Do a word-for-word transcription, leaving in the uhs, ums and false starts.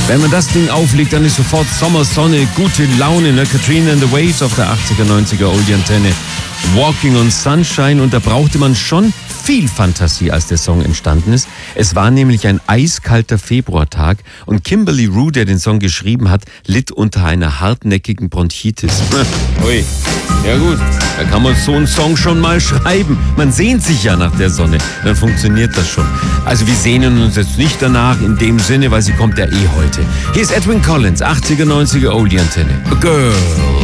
Wenn man das Ding auflegt, dann ist sofort Sommer, Sonne, gute Laune. Ne? Katrina and the Waves auf der achtziger, neunziger Oldie-Antenne. Walking on Sunshine. Und da brauchte man schon viel Fantasie, als der Song entstanden ist. Es war nämlich ein eiskalter Februartag und Kimberly Rue, der den Song geschrieben hat, litt unter einer hartnäckigen Bronchitis. Ui, ja gut, da kann man so einen Song schon mal schreiben. Man sehnt sich ja nach der Sonne, dann funktioniert das schon. Also wir sehnen uns jetzt nicht danach in dem Sinne, weil sie kommt ja eh heute. Hier ist Edwyn Collins, achtziger, neunziger Oldie-Antenne. A Girl.